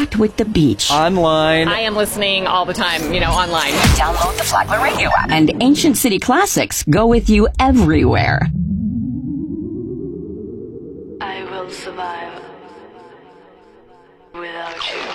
connect with the beach. Online. I am listening all the time, online. Download the Flagler Radio app. And Ancient City Classics go with you everywhere. I will survive without you.